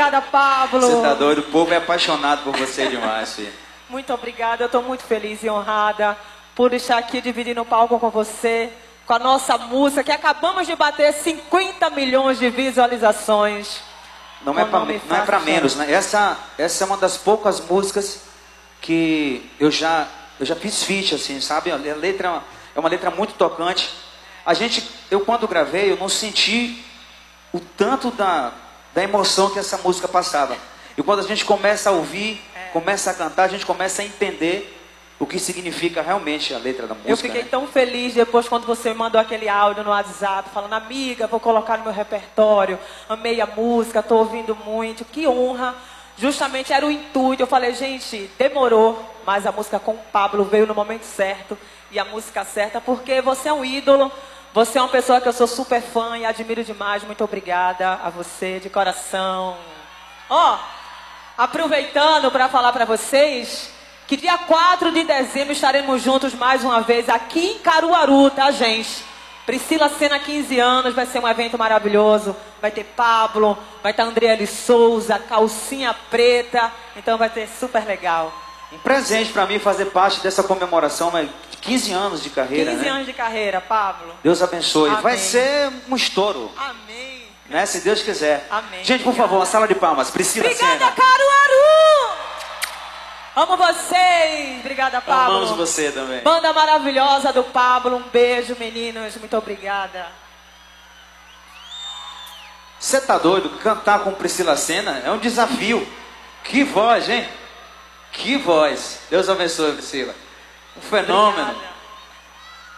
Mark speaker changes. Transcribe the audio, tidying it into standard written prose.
Speaker 1: Obrigada, Pablo.
Speaker 2: Você tá doido? O povo é apaixonado por você demais, filho.
Speaker 1: Muito obrigada, eu estou muito feliz e honrada por estar aqui dividindo o palco com você, com a nossa música, que acabamos de bater 50 milhões de visualizações.
Speaker 2: Não é pra menos, né? Essa é uma das poucas músicas que eu já fiz feat, assim, sabe? A letra é uma letra muito tocante. Eu quando gravei, eu não senti o tanto da emoção que essa música passava. E quando a gente começa a ouvir, começa a cantar, a gente começa a entender o que significa realmente a letra da música.
Speaker 1: Eu fiquei tão feliz depois quando você mandou aquele áudio no WhatsApp, falando, amiga, vou colocar no meu repertório, amei a música, estou ouvindo muito, que honra. Justamente era o intuito, eu falei, gente, demorou, mas a música com o Pablo veio no momento certo, e a música certa, porque você é um ídolo, você é uma pessoa que eu sou super fã e admiro demais, muito obrigada a você, de coração. Aproveitando para falar para vocês que dia 4 de dezembro estaremos juntos mais uma vez aqui em Caruaru, tá, gente? Priscila Senna, 15 anos, vai ser um evento maravilhoso. Vai ter Pablo, vai ter Andriele Souza, Calcinha Preta, então vai ter super legal.
Speaker 2: Um presente para mim fazer parte dessa comemoração, né? 15 anos de carreira,
Speaker 1: 15 anos de carreira, Pablo.
Speaker 2: Deus abençoe.
Speaker 1: Amém.
Speaker 2: Vai ser um estouro.
Speaker 1: Amém.
Speaker 2: Né? Se Deus quiser.
Speaker 1: Amém.
Speaker 2: Gente, por favor, uma sala de palmas. Priscila Senna.
Speaker 1: Obrigada, Caruaru! Amo vocês. Obrigada, Pablo.
Speaker 2: Amamos você também.
Speaker 1: Banda maravilhosa do Pablo. Um beijo, meninos. Muito obrigada.
Speaker 2: Você tá doido? Cantar com Priscila Senna é um desafio. Que voz, hein? Que voz. Deus abençoe, Priscila. Um fenômeno.
Speaker 1: Obrigada.